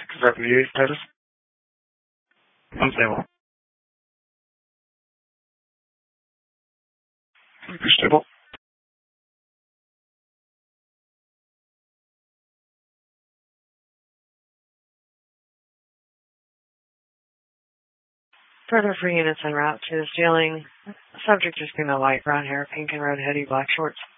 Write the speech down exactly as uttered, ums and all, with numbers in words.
seventy-eight status. Unstable. You're stable. Further for units en route to the ceiling. Subject is female, light brown hair, pink and red hoodie, black shorts.